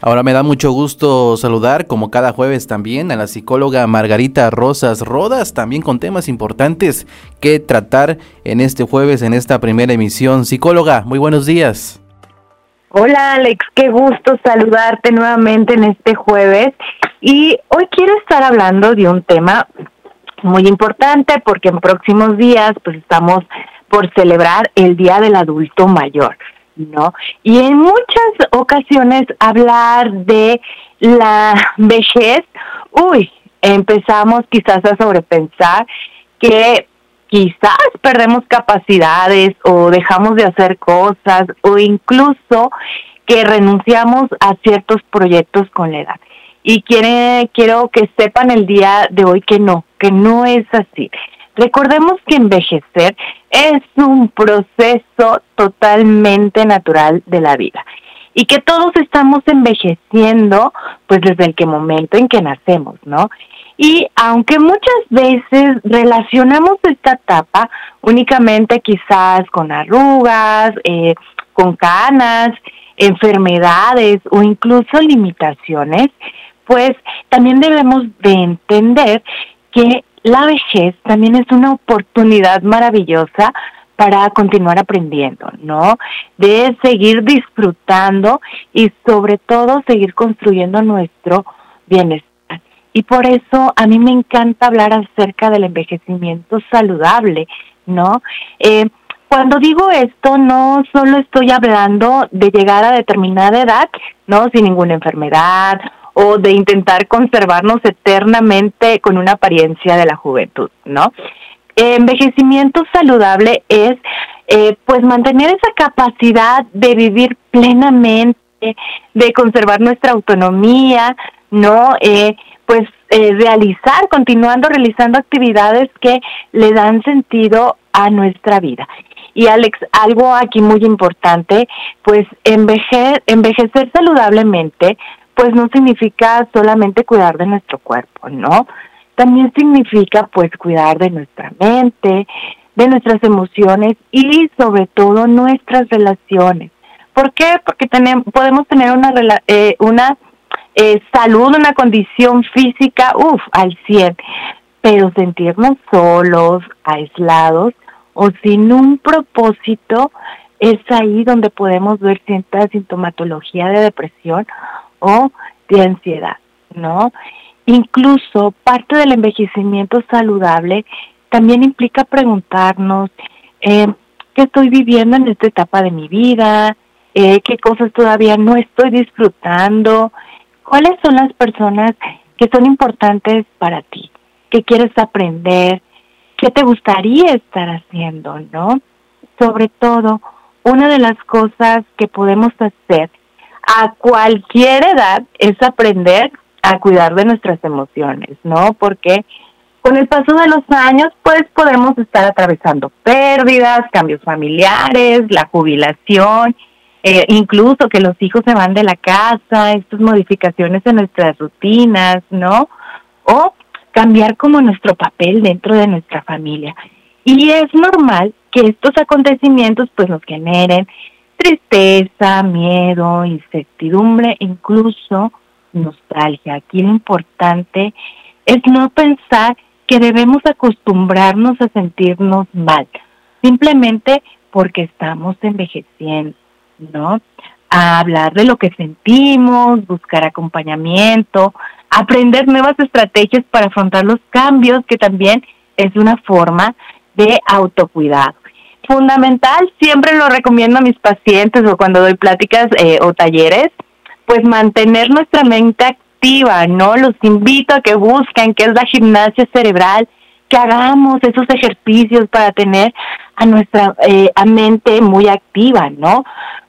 Ahora me da mucho gusto saludar, como cada jueves también, a la psicóloga Margarita Rosas Rodas, también con temas importantes que tratar en este jueves, en esta primera emisión. Psicóloga, muy buenos días. Hola Alex, qué gusto saludarte nuevamente en este jueves. Y hoy quiero estar hablando de un tema muy importante porque en próximos días pues estamos por celebrar el Día del Adulto Mayor, ¿no? Y en muchas ocasiones hablar de la vejez, empezamos quizás a sobrepensar que quizás perdemos capacidades o dejamos de hacer cosas o incluso que renunciamos a ciertos proyectos con la edad. Y quiero que sepan el día de hoy que no es así. Recordemos que envejecer es un proceso totalmente natural de la vida y que todos estamos envejeciendo pues desde el momento en que nacemos, ¿no? Y aunque muchas veces relacionamos esta etapa únicamente quizás con arrugas, con canas, enfermedades o incluso limitaciones, pues también debemos de entender que la vejez también es una oportunidad maravillosa para continuar aprendiendo, ¿no? De seguir disfrutando y sobre todo seguir construyendo nuestro bienestar. Y por eso a mí me encanta hablar acerca del envejecimiento saludable, ¿no? Cuando digo esto, no solo estoy hablando de llegar a determinada edad, ¿no? Sin ninguna enfermedad o de intentar conservarnos eternamente con una apariencia de la juventud, ¿no? Envejecimiento saludable es, pues, mantener esa capacidad de vivir plenamente, de conservar nuestra autonomía, ¿no? Continuando realizando actividades que le dan sentido a nuestra vida. Y Alex, algo aquí muy importante, pues envejecer saludablemente, pues no significa solamente cuidar de nuestro cuerpo, ¿no? También significa pues cuidar de nuestra mente, de nuestras emociones y sobre todo nuestras relaciones. ¿Por qué? Porque podemos tener una salud, una condición física, al 100, pero sentirnos solos, aislados o sin un propósito, es ahí donde podemos ver cierta sintomatología de depresión o de ansiedad, ¿no? Incluso parte del envejecimiento saludable también implica preguntarnos qué estoy viviendo en esta etapa de mi vida, qué cosas todavía no estoy disfrutando, cuáles son las personas que son importantes para ti, qué quieres aprender, qué te gustaría estar haciendo, ¿no? Sobre todo, una de las cosas que podemos hacer a cualquier edad es aprender a cuidar de nuestras emociones, ¿no? Porque con el paso de los años, pues podemos estar atravesando pérdidas, cambios familiares, la jubilación, incluso que los hijos se van de la casa, estas modificaciones en nuestras rutinas, ¿no? O cambiar como nuestro papel dentro de nuestra familia. Y es normal que estos acontecimientos pues nos generen tristeza, miedo, incertidumbre, incluso nostalgia. Aquí lo importante es no pensar que debemos acostumbrarnos a sentirnos mal, simplemente porque estamos envejeciendo, ¿no? A hablar de lo que sentimos, buscar acompañamiento, aprender nuevas estrategias para afrontar los cambios, que también es una forma de autocuidado. Fundamental, siempre lo recomiendo a mis pacientes o cuando doy pláticas o talleres, pues mantener nuestra mente activa, ¿no? Los invito a que busquen qué es la gimnasia cerebral, que hagamos esos ejercicios para tener a nuestra mente muy activa, ¿no?